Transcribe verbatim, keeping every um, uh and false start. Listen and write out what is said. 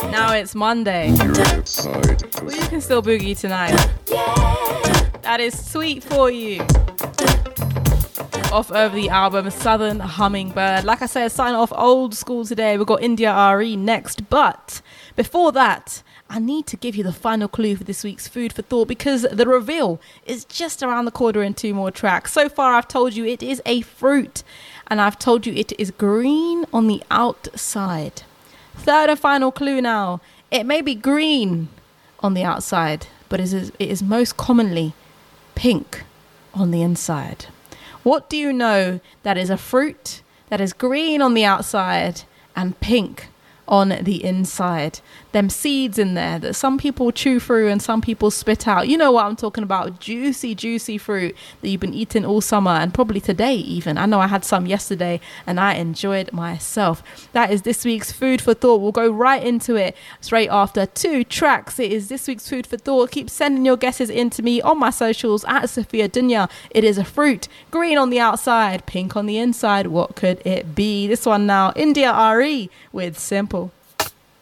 Now it's Monday. Well, you can still boogie tonight. That is Sweet For You. Off of the album Southern Hummingbird. Like I said, sign off old school today. We've got India R E next. But before that, I need to give you the final clue for this week's Food for Thought, because the reveal is just around the corner in two more tracks. So far, I've told you it is a fruit, and I've told you it is green on the outside. Third and final clue now. It may be green on the outside, but it is, it is most commonly pink on the inside. What do you know that is a fruit that is green on the outside and pink on the inside? Them seeds in there that some people chew through and some people spit out. You know what I'm talking about. Juicy, juicy fruit that you've been eating all summer and probably today even. I know I had some yesterday and I enjoyed myself. That is this week's Food for Thought. We'll go right into it straight after two tracks. It is this week's Food for Thought. Keep sending your guesses in to me on my socials at Sophia Dunya. It is a fruit, green on the outside, pink on the inside. What could it be? This one now, India R E with Simple.